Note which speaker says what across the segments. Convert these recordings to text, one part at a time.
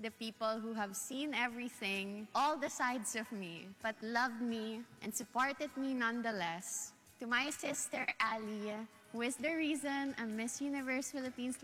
Speaker 1: the people who have seen everything, all the sides of me, but loved me and supported me nonetheless. To my sister, Ali, who is the reason I'm Miss Universe Philippines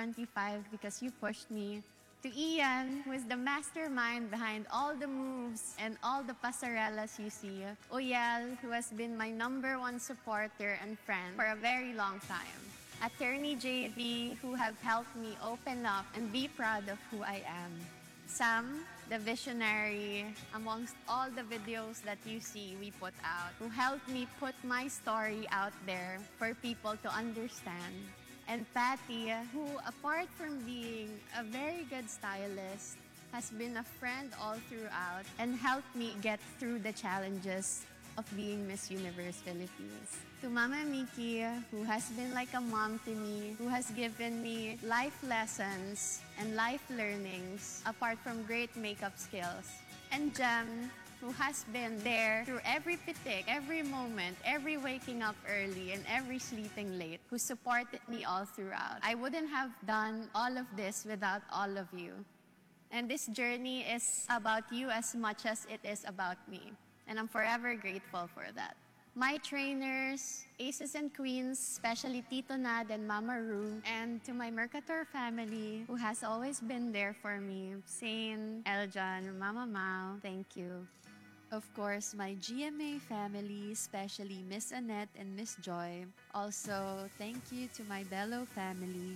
Speaker 1: 2025 because you pushed me. To Ian, who is the mastermind behind all the moves and all the pasarelas you see. Oyel, who has been my #1 supporter and friend for a very long time. Attorney JV, who have helped me open up and be proud of who I am. Sam, the visionary, amongst all the videos that you see we put out, who helped me put my story out there for people to understand. And Patty, who apart from being a very good stylist, has been a friend all throughout and helped me get through the challenges of being Miss Universe Philippines. To Mama Miki, who has been like a mom to me, who has given me life lessons and life learnings apart from great makeup skills. And Jem, who has been there through every pitik, every moment, every waking up early and every sleeping late, who supported me all throughout. I wouldn't have done all of this without all of you. And this journey is about you as much as it is about me. And I'm forever grateful for that. My trainers, aces and queens, especially Tito Nad and Mama Ru, and to my Mercator family who has always been there for me, Sane, Eljan, Mama Mao, thank you. Of course, my GMA family, especially Miss Annette and Miss Joy. Also, thank you to my Bello family.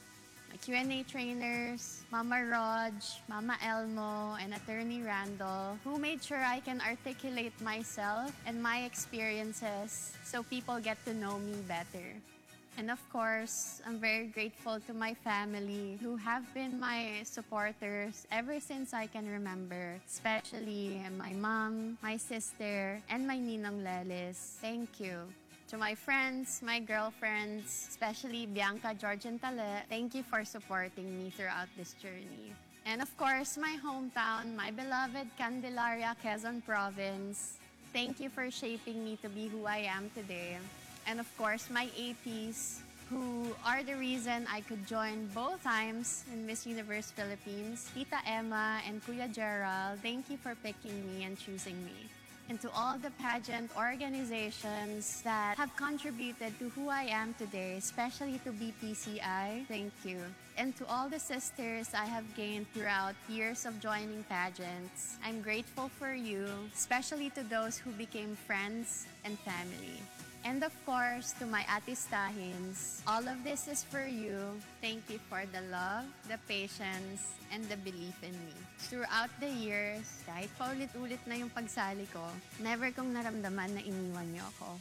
Speaker 1: My Q&A trainers, Mama Raj, Mama Elmo, and Attorney Randall, who made sure I can articulate myself and my experiences so people get to know me better. And of course, I'm very grateful to my family who have been my supporters ever since I can remember, especially my mom, my sister, and my Ninang Lelis. Thank you. To my friends, my girlfriends, especially Bianca, George, and Tale, thank you for supporting me throughout this journey. And of course, my hometown, my beloved Candelaria, Quezon Province, thank you for shaping me to be who I am today. And of course, my APs, who are the reason I could join both times in Miss Universe Philippines. Tita Emma and Kuya Gerald, thank you for picking me and choosing me. And to all the pageant organizations that have contributed to who I am today, especially to BPCI, thank you. And to all the sisters I have gained throughout years of joining pageants, I'm grateful for you, especially to those who became friends and family. And of course, to my Atistahins, all of this is for you. Thank you for the love, the patience, and the belief in me. Throughout the years, kahit paulit-ulit na yung pagsali ko, never kong naramdaman na iniwan niyo ako.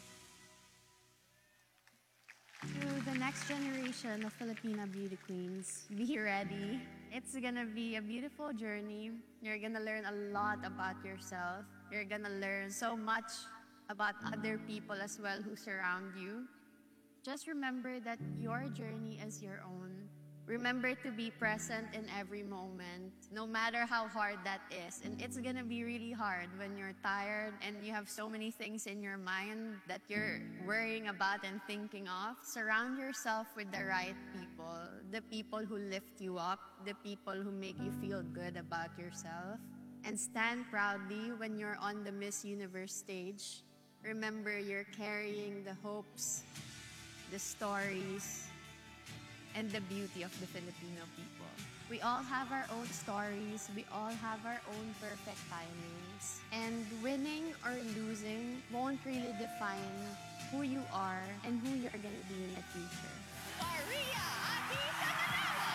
Speaker 1: To the next generation of Filipina beauty queens, be ready. It's gonna be a beautiful journey. You're gonna learn a lot about yourself. You're gonna learn so much about other people as well who surround you. Just remember that your journey is your own. Remember to be present in every moment, no matter how hard that is. And it's gonna be really hard when you're tired and you have so many things in your mind that you're worrying about and thinking of. Surround yourself with the right people, the people who lift you up, the people who make you feel good about yourself. And stand proudly when you're on the Miss Universe stage. Remember, you're carrying the hopes, the stories, and the beauty of the Filipino people. We all have our own stories. We all have our own perfect timings. And winning or losing won't really define who you are and who you're going to be in the future.
Speaker 2: Maria Atisa Manalo,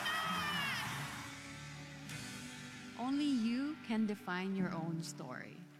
Speaker 2: Pilipinas!
Speaker 3: Only you can define your own story.